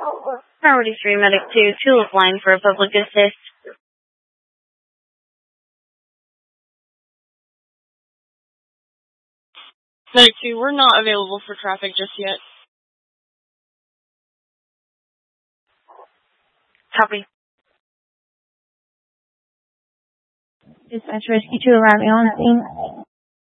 Priority 3, Medic 2, Tulip line for a public assist. Medic 2, we're not available for traffic just yet. Copy. Dispatch Rescue 2 arriving on scene.